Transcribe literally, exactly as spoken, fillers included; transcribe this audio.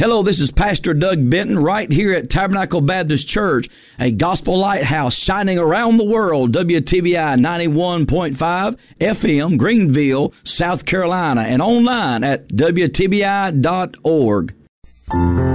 Hello, this is Pastor Doug Benton right here at Tabernacle Baptist Church, a gospel lighthouse shining around the world. W T B I ninety-one point five F M, Greenville, South Carolina, and online at W T B I dot org.